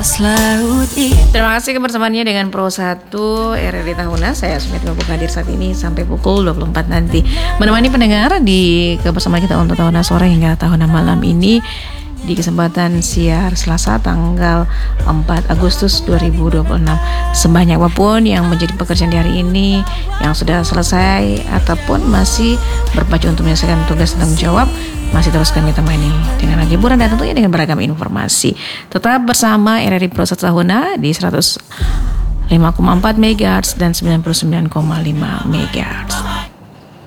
atas laut ini. Terima kasih kebersamaannya dengan Pro 1 RRI Tahuna. Saya Sumit Babu hadir saat ini sampai pukul 24 nanti, menemani pendengar di kebersamaan kita untuk Tahuna sore hingga Tahuna malam ini di kesempatan siar Selasa tanggal 4 Agustus 2026. Sebanyak apapun yang menjadi pekerjaan di hari ini, yang sudah selesai ataupun masih berpacu untuk menyelesaikan tugas dan tanggung jawab, masih terus kami temani dengan hiburan dan tentunya dengan beragam informasi. Tetap bersama RRI Pro 1 Tahuna di 105,4 MHz dan 99,5 MHz.